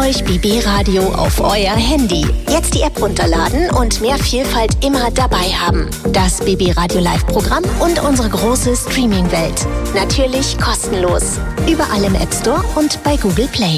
euch BB Radio auf euer Handy. Jetzt die App runterladen und mehr Vielfalt immer dabei haben. Das BB Radio Live-Programm und unsere große Streaming-Welt. Natürlich kostenlos. Überall im App Store und bei Google Play.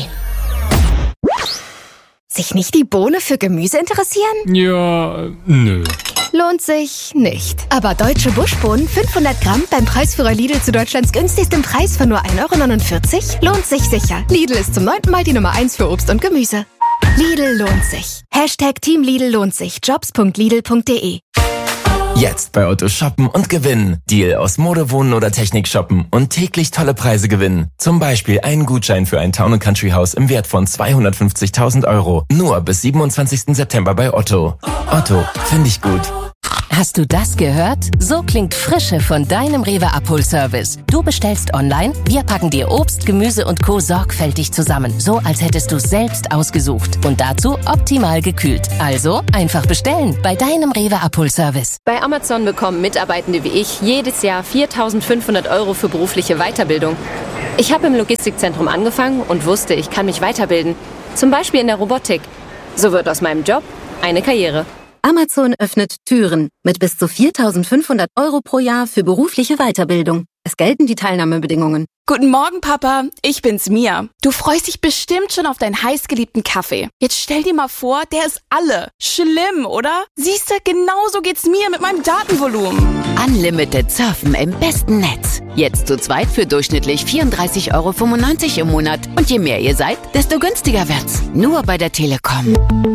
Sich nicht die Bohne für Gemüse interessieren? Ja, nö. Lohnt sich nicht. Aber deutsche Buschbohnen 500 Gramm beim Preisführer Lidl zu Deutschlands günstigsten Preis von nur 1,49 € lohnt sich sicher. Lidl ist zum 9. Mal die Nummer 1 für Obst und Gemüse. Lidl lohnt sich. #Team Lidl lohnt sich. Jobs.lidl.de. Jetzt bei Otto shoppen und gewinnen. Deal aus Mode, Wohnen oder Technik shoppen und täglich tolle Preise gewinnen. Zum Beispiel einen Gutschein für ein Town & Country Haus im Wert von 250.000 €. Nur bis 27. September bei Otto. Otto, finde ich gut. Hast du das gehört? So klingt Frische von deinem Rewe-Abholservice. Du bestellst online, wir packen dir Obst, Gemüse und Co. sorgfältig zusammen. So, als hättest du es selbst ausgesucht. Und dazu optimal gekühlt. Also einfach bestellen bei deinem Rewe-Abholservice. Bei Amazon bekommen Mitarbeitende wie ich jedes Jahr 4.500 € für berufliche Weiterbildung. Ich habe im Logistikzentrum angefangen und wusste, ich kann mich weiterbilden. Zum Beispiel in der Robotik. So wird aus meinem Job eine Karriere. Amazon öffnet Türen mit bis zu 4.500 € pro Jahr für berufliche Weiterbildung. Es gelten die Teilnahmebedingungen. Guten Morgen, Papa. Ich bin's, Mia. Du freust dich bestimmt schon auf deinen heißgeliebten Kaffee. Jetzt stell dir mal vor, der ist alle. Schlimm, oder? Siehste, genauso geht's mir mit meinem Datenvolumen. Unlimited Surfen im besten Netz. Jetzt zu zweit für durchschnittlich 34,95 € im Monat. Und je mehr ihr seid, desto günstiger wird's. Nur bei der Telekom.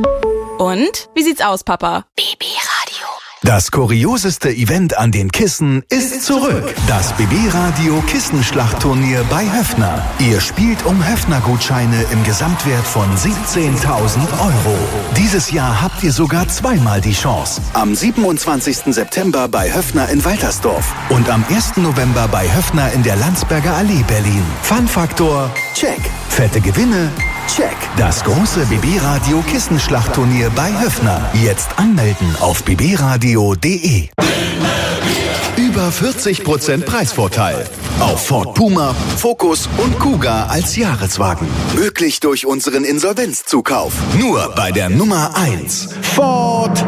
Und? Wie sieht's aus, Papa? BB Radio. Das kurioseste Event an den Kissen ist zurück. Das BB Radio Kissenschlachtturnier bei Höffner. Ihr spielt um Höffner-Gutscheine im Gesamtwert von 17.000 €. Dieses Jahr habt ihr sogar zweimal die Chance. Am 27. September bei Höffner in Waltersdorf und am 1. November bei Höffner in der Landsberger Allee, Berlin. Fun-Faktor, check. Fette Gewinne, check. Das große BB Radio Kissenschlachtturnier bei Höffner. Jetzt anmelden auf bbradio.de. Über 40% Preisvorteil. Auf Ford Puma, Focus und Kuga als Jahreswagen. Möglich durch unseren Insolvenzzukauf. Nur bei der Nummer 1. Ford.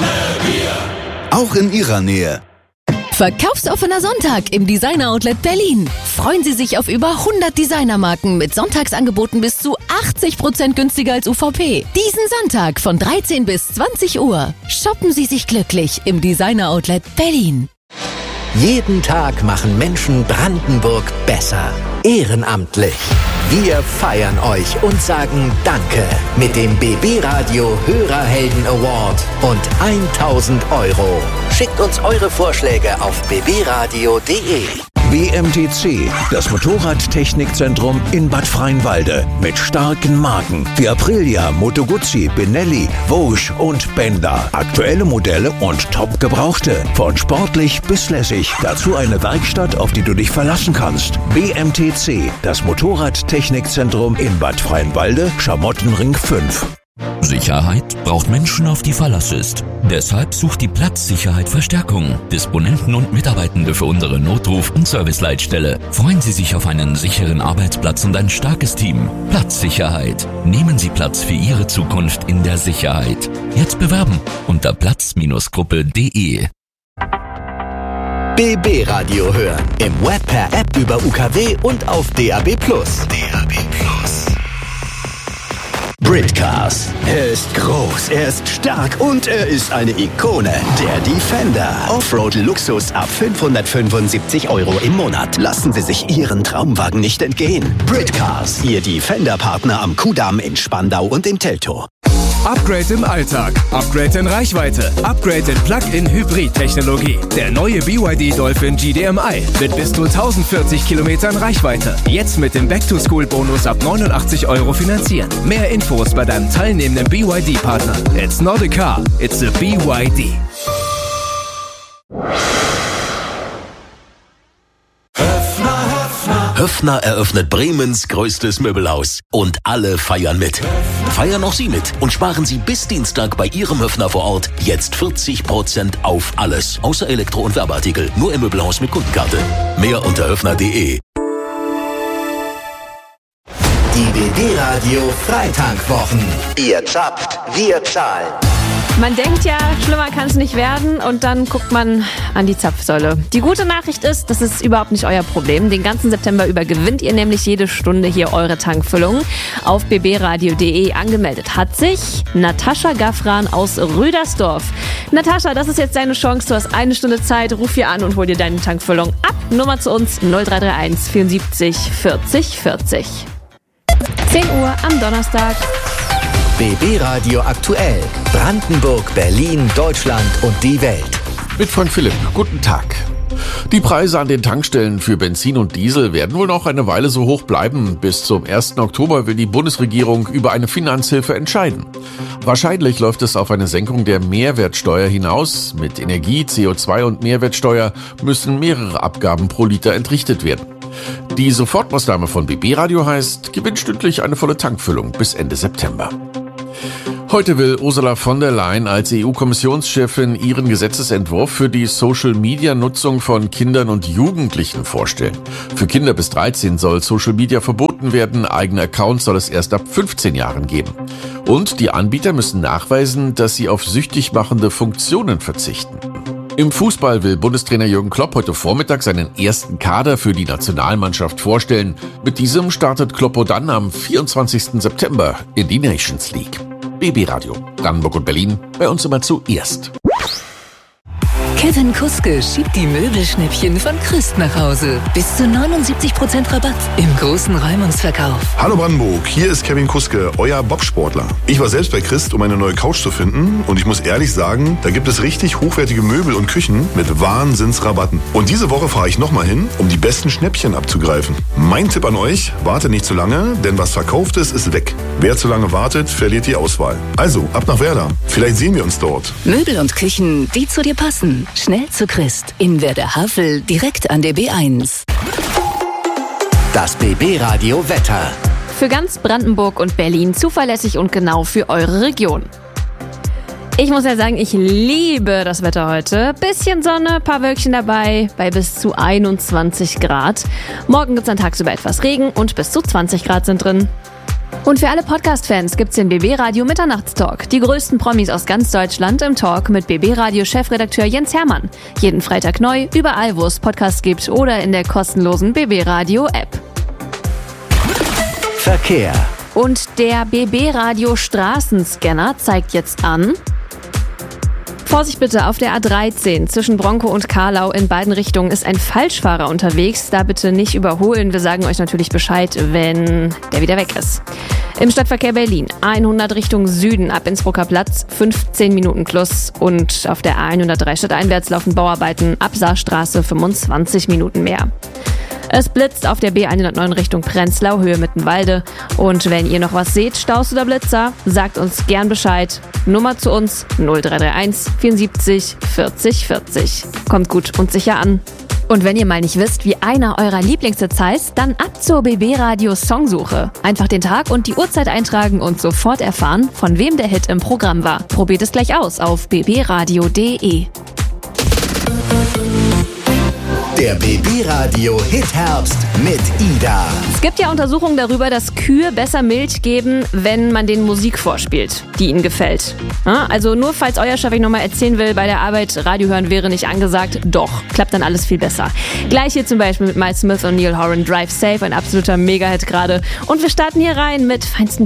Auch in Ihrer Nähe. Verkaufsoffener Sonntag im Designer Outlet Berlin. Freuen Sie sich auf über 100 Designermarken mit Sonntagsangeboten bis zu 80% günstiger als UVP. Diesen Sonntag von 13 bis 20 Uhr. Shoppen Sie sich glücklich im Designer Outlet Berlin. Jeden Tag machen Menschen Brandenburg besser. Ehrenamtlich. Wir feiern euch und sagen Danke mit dem BB Radio Hörerhelden Award und 1.000 €. Schickt uns eure Vorschläge auf bbradio.de. BMTC, das Motorradtechnikzentrum in Bad Freienwalde. Mit starken Marken wie Aprilia, Moto Guzzi, Benelli, Vosges und Bender. Aktuelle Modelle und top gebrauchte. Von sportlich bis lässig. Dazu eine Werkstatt, auf die du dich verlassen kannst. BMTC, das Motorradtechnikzentrum in Bad Freienwalde, Schamottenring 5. Sicherheit braucht Menschen, auf die Verlass ist. Deshalb sucht die Platzsicherheit Verstärkung. Disponenten und Mitarbeitende für unsere Notruf- und Serviceleitstelle. Freuen Sie sich auf einen sicheren Arbeitsplatz und ein starkes Team. Platzsicherheit. Nehmen Sie Platz für Ihre Zukunft in der Sicherheit. Jetzt bewerben unter platz-gruppe.de. BB Radio hören. Im Web, per App, über UKW und auf DAB+. Britcars. Er ist groß, er ist stark und er ist eine Ikone. Der Defender. Offroad-Luxus ab 575 € im Monat. Lassen Sie sich Ihren Traumwagen nicht entgehen. Britcars. Ihr Defender-Partner am Kudamm in Spandau und im Teltow. Upgrade im Alltag, Upgrade in Reichweite, Upgrade in Plug-in-Hybrid-Technologie. Der neue BYD Dolphin GDMI mit bis zu 1040 Kilometern Reichweite. Jetzt mit dem Back-to-School-Bonus ab 89 € finanzieren. Mehr Infos bei deinem teilnehmenden BYD-Partner. It's not a car, it's a BYD. Höffner eröffnet Bremens größtes Möbelhaus. Und alle feiern mit. Feiern auch Sie mit und sparen Sie bis Dienstag bei Ihrem Höffner vor Ort jetzt 40% auf alles. Außer Elektro- und Werbeartikel. Nur im Möbelhaus mit Kundenkarte. Mehr unter höffner.de. Die BB Radio Freitankwochen. Ihr zapft, wir zahlen. Man denkt ja, schlimmer kann es nicht werden und dann guckt man an die Zapfsäule. Die gute Nachricht ist, das ist überhaupt nicht euer Problem. Den ganzen September über gewinnt ihr nämlich jede Stunde hier eure Tankfüllung. Auf bbradio.de angemeldet hat sich Natascha Gaffran aus Rüdersdorf. Natascha, das ist jetzt deine Chance. Du hast eine Stunde Zeit. Ruf hier an und hol dir deine Tankfüllung ab. Nummer zu uns 0331 74 40 40. 10 Uhr am Donnerstag. BB Radio aktuell. Brandenburg, Berlin, Deutschland und die Welt. Mit Frank Philipp. Guten Tag. Die Preise an den Tankstellen für Benzin und Diesel werden wohl noch eine Weile so hoch bleiben. Bis zum 1. Oktober will die Bundesregierung über eine Finanzhilfe entscheiden. Wahrscheinlich läuft es auf eine Senkung der Mehrwertsteuer hinaus. Mit Energie, CO2 und Mehrwertsteuer müssen mehrere Abgaben pro Liter entrichtet werden. Die Sofortmaßnahme von BB Radio heißt, gewinnt stündlich eine volle Tankfüllung bis Ende September. Heute will Ursula von der Leyen als EU-Kommissionschefin ihren Gesetzesentwurf für die Social-Media-Nutzung von Kindern und Jugendlichen vorstellen. Für Kinder bis 13 soll Social Media verboten werden, eigene Accounts soll es erst ab 15 Jahren geben. Und die Anbieter müssen nachweisen, dass sie auf süchtig machende Funktionen verzichten. Im Fußball will Bundestrainer Jürgen Klopp heute Vormittag seinen ersten Kader für die Nationalmannschaft vorstellen. Mit diesem startet Kloppo dann am 24. September in die Nations League. BB Radio, Brandenburg und Berlin, bei uns immer zuerst. Kevin Kuske schiebt die Möbelschnäppchen von Christ nach Hause. Bis zu 79% Rabatt im großen Räumungsverkauf. Hallo Brandenburg, hier ist Kevin Kuske, euer Bobsportler. Ich war selbst bei Christ, um eine neue Couch zu finden und ich muss ehrlich sagen, da gibt es richtig hochwertige Möbel und Küchen mit Wahnsinnsrabatten. Und diese Woche fahre ich nochmal hin, um die besten Schnäppchen abzugreifen. Mein Tipp an euch, wartet nicht zu lange, denn was verkauft ist weg. Wer zu lange wartet, verliert die Auswahl. Also, ab nach Werder. Vielleicht sehen wir uns dort. Möbel und Küchen, die zu dir passen. Schnell zu Christ. In Werder-Havel, direkt an der B1. Das BB Radio Wetter. Für ganz Brandenburg und Berlin zuverlässig und genau für eure Region. Ich muss ja sagen, ich liebe das Wetter heute. Bisschen Sonne, paar Wölkchen dabei, bei bis zu 21 Grad. Morgen gibt's dann tagsüber etwas Regen und bis zu 20 Grad sind drin. Und für alle Podcast-Fans gibt's den BB Radio Mitternachtstalk. Die größten Promis aus ganz Deutschland im Talk mit BB Radio Chefredakteur Jens Hermann. Jeden Freitag neu, überall wo es Podcasts gibt oder in der kostenlosen BB Radio App. Verkehr. Und der BB Radio Straßenscanner zeigt jetzt an: Vorsicht bitte, auf der A13 zwischen Bronkow und Carlau in beiden Richtungen ist ein Falschfahrer unterwegs. Da bitte nicht überholen. Wir sagen euch natürlich Bescheid, wenn der wieder weg ist. Im Stadtverkehr Berlin 100 Richtung Süden ab Innsbrucker Platz, 15 Minuten plus. Und auf der A103 stadteinwärts laufen Bauarbeiten ab Saarstraße 25 Minuten mehr. Es blitzt auf der B109 Richtung Prenzlau, Höhe Mittenwalde. Und wenn ihr noch was seht, Staus oder Blitzer, sagt uns gern Bescheid. Nummer zu uns 0331 74 40 40. Kommt gut und sicher an. Und wenn ihr mal nicht wisst, wie einer eurer Lieblingshits heißt, dann ab zur BB Radio Songsuche. Einfach den Tag und die Uhrzeit eintragen und sofort erfahren, von wem der Hit im Programm war. Probiert es gleich aus auf bbradio.de. Der BB Radio Hitherbst mit Ida. Es gibt ja Untersuchungen darüber, dass Kühe besser Milch geben, wenn man denen Musik vorspielt, die ihnen gefällt. Also nur falls euer Chef euch nochmal erzählen will, bei der Arbeit Radio hören wäre nicht angesagt, doch, klappt dann alles viel besser. Gleich hier zum Beispiel mit Miles Smith und Neil Horan, Drive Safe, ein absoluter Mega-Hit gerade. Und wir starten hier rein mit feinsten